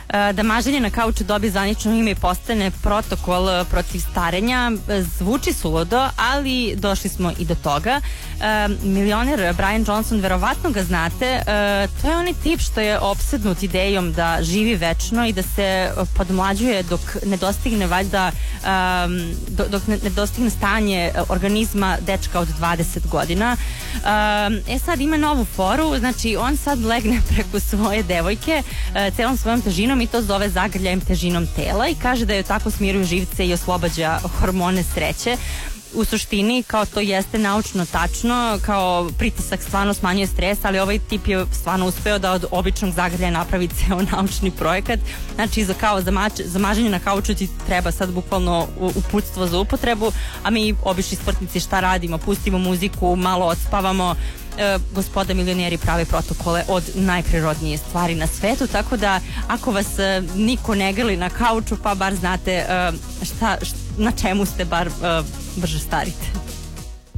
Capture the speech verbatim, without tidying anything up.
da maženje na kauču dobije zvanično ime i postane protokol protiv starenja. Zvuči suludo, ali došli smo i do toga. Milioner Brian Johnson, verovatno ga znate, to je onaj tip što je opsednut idejom da živi večno i da se podmlađuje dok ne dostigne valjda dok ne dostigne stanje organizma dečka od dvadeset godina. E sad ima novu foru, znači on sad legne preko svoje devojke celom svojom težinom i to zove zagrljajem težinom tela i kaže da joj tako smiruju živce i oslobađa hormone sreće. U suštini, kao to jeste naučno tačno, kao pritisak stvarno smanjuje stres, ali ovaj tip je stvarno uspeo da od običnog zagrljaja napravi ceo naučni projekat. Znači, za, kao za, mač, za maženje na kauču ti treba sad bukvalno uputstvo za upotrebu, a mi obični sportnici šta radimo? Pustimo muziku, malo odspavamo, e, gospoda milioneri prave protokole od najprirodnije stvari na svetu, tako da ako vas e, niko ne grli na kauču, pa bar znate e, šta, šta, na čemu ste bar e, brže starite.